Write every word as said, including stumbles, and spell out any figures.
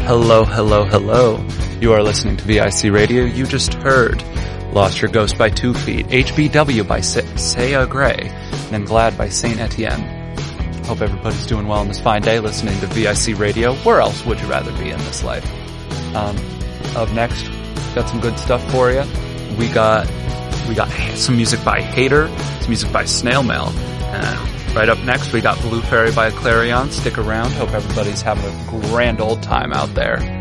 Hello, hello, hello. You are listening to V I C Radio. You just heard Lost Your Ghost by Two Feet, H B W by Saya Gray, and then Glad by Saint Etienne. Hope everybody's doing well on this fine day listening to V I C Radio. Where else would you rather be in this life? Um, up next, got some good stuff for you. We got, we got some music by Hater, some music by Snail Mail, and right up next we got Blue Fairy by Clarion. Stick around. Hope everybody's having a grand old time out there.